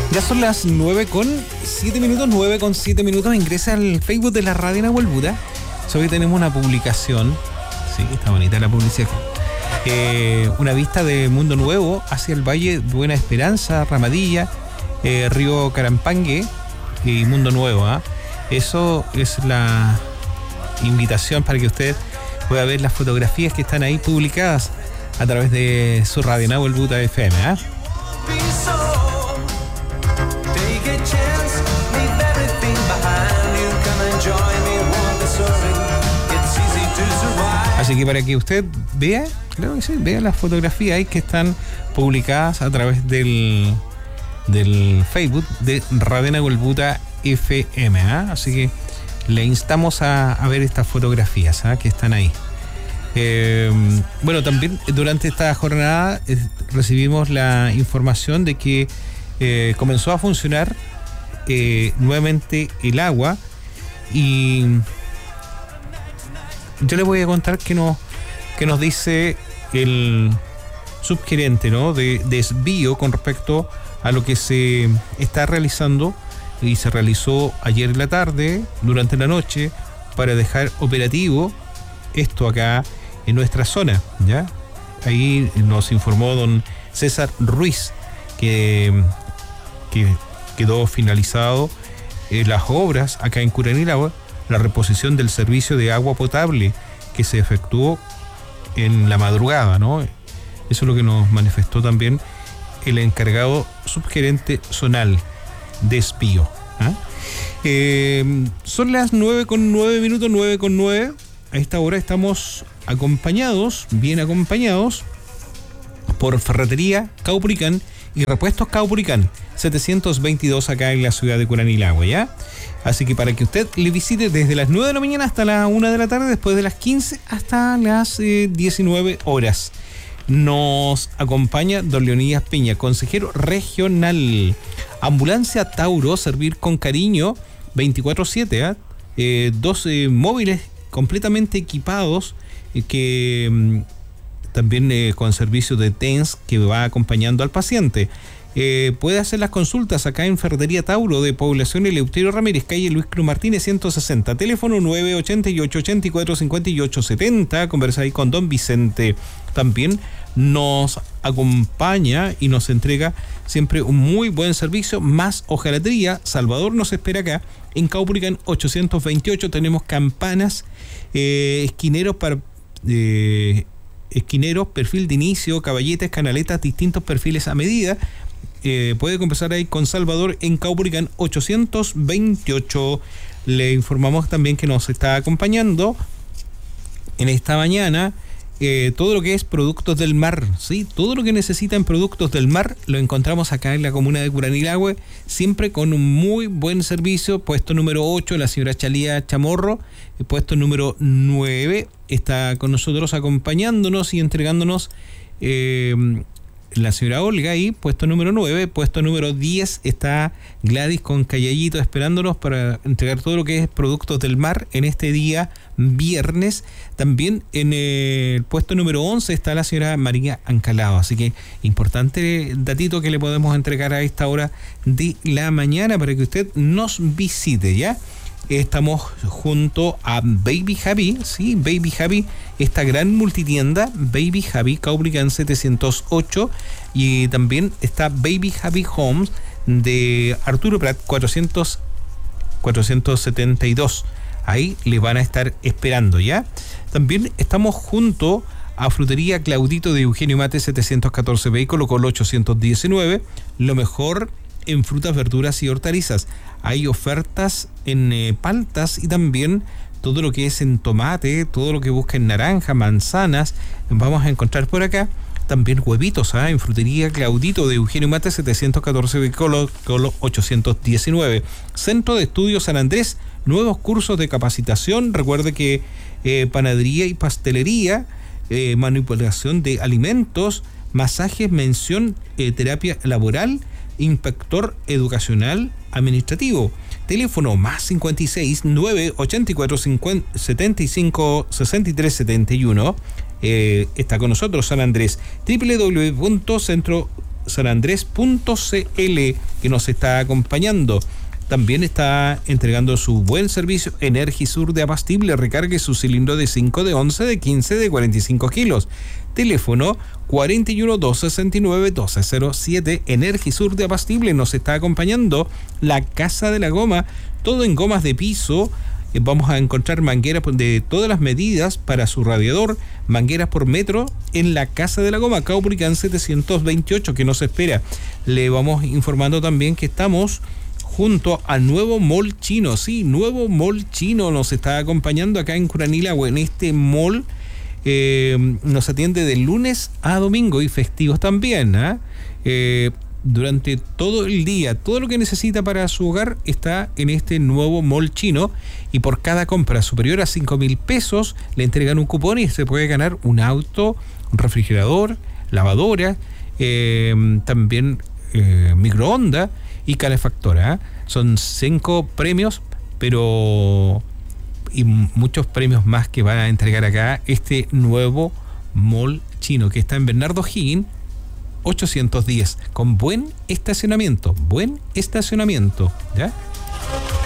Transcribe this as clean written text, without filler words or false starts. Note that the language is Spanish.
Ya son las 9:07 minutos. Ingresa al Facebook de la Radio Nahuel Buda. Hoy tenemos una publicación. Sí, está bonita la publicidad. Una vista de Mundo Nuevo hacia el Valle Buena Esperanza, Ramadilla, Río Carampangue y Mundo Nuevo. Eso es la invitación para que usted pueda ver las fotografías que están ahí publicadas a través de su Radio Nahuel Buda FM. Así que para que usted vea, creo que sí, vea las fotografías ahí que están publicadas a través del Facebook de Radio Nahuel Buda FM. Así que le instamos a ver estas fotografías que están ahí. Bueno, también durante esta jornada recibimos la información de que comenzó a funcionar nuevamente el agua, y yo le voy a contar que nos dice el subgerente, ¿no?, de desvío con respecto a lo que se está realizando y se realizó ayer en la tarde, durante la noche, para dejar operativo esto acá en nuestra zona, ¿ya? Ahí nos informó don César Ruiz que quedó finalizado las obras acá en Curanilagua, la reposición del servicio de agua potable que se efectuó en la madrugada, ¿no? Eso es lo que nos manifestó también el encargado subgerente zonal de Espío. Son las 9:09, 9:09. A esta hora estamos bien acompañados por Ferretería Caupolicán y Repuestos Caupolicán 722 acá en la ciudad de Curanilagua, ¿ya? Así que para que usted le visite desde las 9 de la mañana hasta la 1 de la tarde, después de las 15 hasta las 19 horas. Nos acompaña don Leonidas Peña, consejero regional. Ambulancia Tauro, servir con cariño 24/7, 12 móviles completamente equipados que también con servicio de TENS que va acompañando al paciente. Puede hacer las consultas acá en Ferretería Tauro de Población Eleuterio Ramírez, calle Luis Cruz Martínez 160, teléfono 988-84-58-70. Conversa ahí con don Vicente. También nos acompaña y nos entrega siempre un muy buen servicio, más hojalatería. Salvador nos espera acá en Caupolicán 828. Tenemos campanas, esquineros para esquineros, perfil de inicio, caballetas, canaletas, distintos perfiles a medida. Puede conversar ahí con Salvador en Caupolicán 828. Le informamos también que nos está acompañando en esta mañana todo lo que es productos del mar, ¿sí? Todo lo que necesitan productos del mar lo encontramos acá en la comuna de Curanilagua, siempre con un muy buen servicio. Puesto número 8, la señora Chalía Chamorro. Puesto número 9 está con nosotros acompañándonos y entregándonos la señora Olga ahí, puesto número 9. Puesto número 10 está Gladys con Callayito esperándonos para entregar todo lo que es productos del mar en este día viernes. También en el puesto número 11 está la señora María Ancalao. Así que importante datito que le podemos entregar a esta hora de la mañana para que usted nos visite, ¿ya? Estamos junto a Baby Javi, sí, Baby Javi, esta gran multitienda, Baby Javi, Caupolicán 708, y también está Baby Javi Homes de Arturo Prat 472. Ahí le van a estar esperando, ¿ya? También estamos junto a Frutería Claudito de Eugenio Mate 714B, Colo Colo 819, lo mejor en frutas, verduras y hortalizas. Hay ofertas en paltas y también todo lo que es en tomate, todo lo que busca en naranja, manzanas, vamos a encontrar por acá. También huevitos en Frutería Claudito de Eugenio Mate 714 Colo 819. Centro de Estudios San Andrés, nuevos cursos de capacitación. Recuerde que panadería y pastelería, manipulación de alimentos, masajes, mención, terapia laboral, inspector educacional administrativo. Teléfono más 56 984 75 63 71. Está con nosotros San Andrés. www.centro que nos está acompañando. También está entregando su buen servicio Energisur de Abastible. Recargue su cilindro de 5, de 11, de 15, de 45 kilos. Teléfono 41 269 1207. Energisur de Abastible nos está acompañando. La Casa de la Goma, todo en gomas de piso. Vamos a encontrar mangueras de todas las medidas para su radiador, mangueras por metro en la Casa de la Goma, Caupolicán 728, que nos espera. Le vamos informando también que estamos junto al nuevo mall chino. Sí, nuevo mall chino nos está acompañando acá en Curanilahue. En este mall nos atiende de lunes a domingo y festivos también, durante todo el día. Todo lo que necesita para su hogar está en este nuevo mall chino, y por cada compra superior a 5.000 pesos le entregan un cupón y se puede ganar un auto, un refrigerador, lavadora, también microondas y calefactora. Son 5 premios, pero y muchos premios más que van a entregar acá este nuevo mall chino que está en Bernardo Higgins 810, con buen estacionamiento, ¿ya?